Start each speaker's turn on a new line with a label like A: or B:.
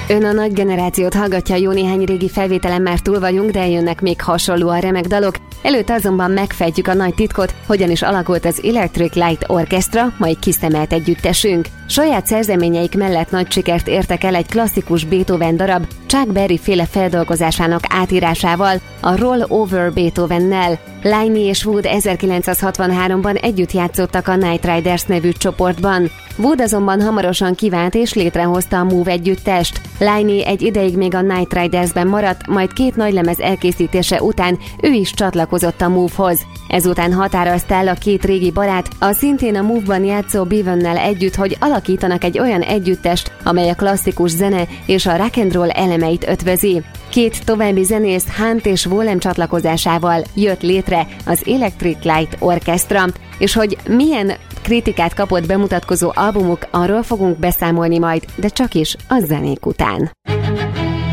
A: Ön a nagy generációt hallgatja, jó néhány régi felvételen már túl vagyunk, de jönnek még hasonlóan remek dalok. Előtt azonban megfejtjük a nagy titkot, hogyan is alakult az Electric Light Orchestra, majd kiszemelt együttesünk. Saját szerzeményeik mellett nagy sikert értek el egy klasszikus Beethoven darab Chuck Berry féle feldolgozásának átírásával, a Roll Over Beethovennel. Laine és Wood 1963-ban együtt játszottak a Night Riders nevű csoportban. Wood azonban hamarosan kivált és létrehozta a Move együttest. Laine egy ideig még a Night Ridersben maradt, majd 2 nagylemez elkészítése után ő is csatlakozott a Move-hoz. Ezután határozta el a 2 régi barát, a szintén a Move-ban játszó Bevennel együtt, hogy alakítanak egy olyan együttest, amely a klasszikus zene és a rock and roll elemeit ötvözi. 2 további zenész, Hunt és Wolem csatlakozásával jött létre az Electric Light Orchestra, és hogy milyen kritikát kapott bemutatkozó albumuk, arról fogunk beszámolni majd, de csak is a zenék után.